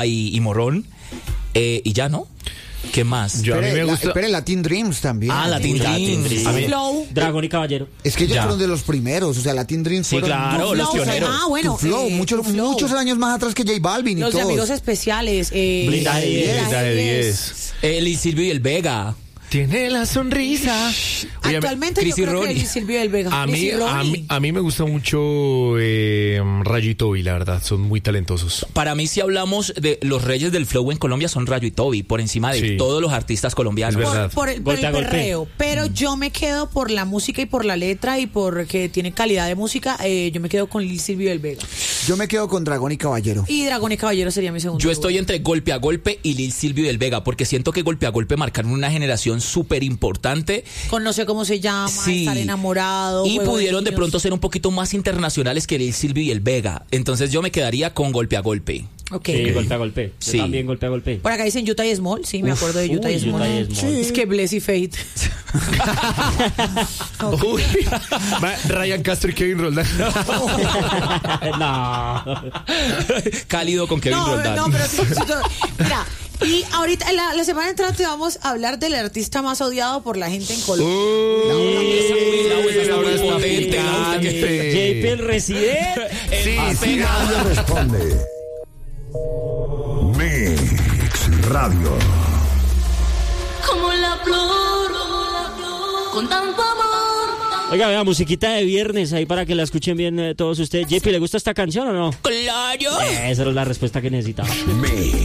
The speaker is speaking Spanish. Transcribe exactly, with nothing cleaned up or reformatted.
y, y Morrón, eh, y ya, ¿no? ¿Qué más? Yo, a mí Espere, me la- gusta. espere, Latin Dreams también. Ah, Latin Latin Dreams. Dreams. A mí- Flow. Dragón y Caballero. Es que ellos Ya. fueron de los primeros, o sea, Latin Dreams Sí, fueron... claro, Tu los Flow, pioneros. Ah, bueno. Tu Flow, eh, muchos, Tu Flow. muchos años más atrás que J Balvin y Los de todos. Amigos Especiales. Eh, Blindaje diez. Blindaje diez. El y Silvio y el Vega. Tiene la sonrisa. Oye, Actualmente Chris y yo creo Ronnie. que Silvio del Vega. A Chris mí, y a, Ronnie. mí, a mí me gusta mucho eh, Rayo y Toby, la verdad. Son muy talentosos. Para mí, si hablamos de los reyes del flow en Colombia, son Rayo y Toby, por encima de Sí. todos los artistas colombianos. Es verdad. Por, por el, por Golpe el a golpe. perreo, pero yo me quedo por la música y por la letra y por que tiene calidad de música, eh, yo me quedo con Lil Silvio del Vega. Yo me quedo con Dragón y Caballero. Y Dragón y Caballero sería mi segundo. Yo estoy entre Golpe a Golpe y Lil Silvio y el Vega, porque siento que Golpe a Golpe marcaron una generación súper importante. Con no sé cómo se llama, Sí. estar enamorado. Y Juego pudieron de Niños. pronto ser un poquito más internacionales que Lil Silvio y el Vega. Entonces yo me quedaría con Golpe a Golpe. Ok. Sí, golpe a golpe. Yo Sí. también golpe a golpe. Por acá dicen Utah y Small, sí, me acuerdo de Utah y Uy, Small. Utah y Small. Es que Bless y Fate. Uy. Va, Ryan Castro y Kevin Roldán. No. Cálido con Kevin No, Roldán. no, pero sí, sí, no. Mira, y ahorita la, la semana entrante vamos a hablar del artista más odiado por la gente en Colombia. Uy, Laura está muy Laura está potente, Laura, que- picante. J P el residente. Sí, sí. Nadie responde. Mix Radio. Como la flor, con tanto amor. Oiga, vea, musiquita de viernes ahí para que la escuchen bien eh, todos ustedes. J P, ¿le gusta esta canción o no? ¡Claro! Esa era la respuesta que necesitaba. Mix.